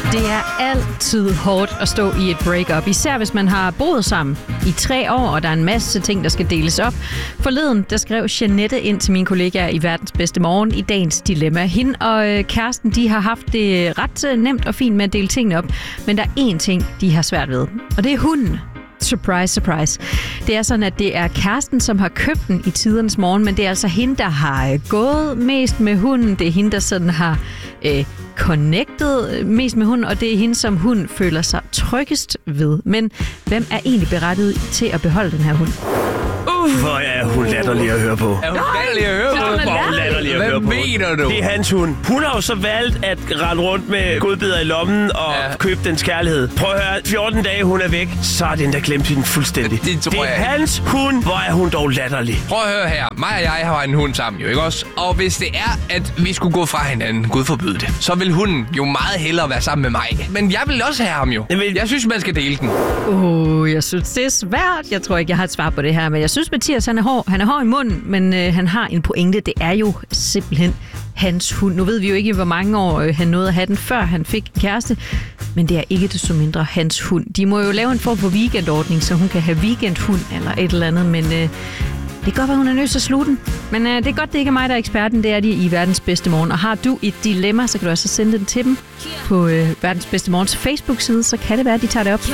Det er altid hårdt at stå i et breakup, især hvis man har boet sammen i 3 år, og der er en masse ting, der skal deles op. Forleden, der skrev Jeanette ind til mine kollegaer i Verdens Bedste Morgen i dagens dilemma. Hende og kæresten, de har haft det ret nemt og fint med at dele tingene op, men der er én ting, de har svært ved, og det er hunden. Surprise, surprise. Det er sådan, at det er kæresten, som har købt den i tidernes morgen, men det er altså hende, der har gået mest med hunden. Det er hende, der sådan har connected mest med hunden, og det er hende, som hun føler sig tryggest ved. Men hvem er egentlig berettiget til at beholde den her hund? Hvor er hun latterlig at høre på. Er hun latterlig at høre på? Hvor er hun latterlig at høre på. Hvad mener du? Det er hans hund. Hun har jo så valgt at rende rundt med godbidder i lommen og købe dens kærlighed. Prøv at høre, 14 dage hun er væk, så er den der glemt hende fuldstændig. Det er hans hund. Hvor er hun dog latterlig. Prøv at høre her. Mig og jeg har en hund sammen, jo ikke også? Og hvis det er, at vi skulle gå fra hinanden, Gud forbyde det, så vil hunden jo meget hellere være sammen med mig. Men jeg vil også have ham jo. Jeg synes, man skal dele den. Jeg synes, det er svært. Jeg tror ikke, jeg har et svar på det her, men jeg synes, Mathias, han er hård. Han er hård i munden, men han har en pointe. Det er jo simpelthen hans hund. Nu ved vi jo ikke, hvor mange år han nåede at have den, før han fik en kæreste, men det er ikke desto mindre hans hund. De må jo lave en form for weekendordning, så hun kan have weekendhund eller et eller andet, men det kan godt være, hun er nødt til at slutte den. Men det er godt, det ikke er mig, der er eksperten. Det er de i Verdens Bedste Morgen. Og har du et dilemma, så kan du også sende den til dem på Verdens Bedste Morgens Facebook-side, så kan det være, at de tager det op.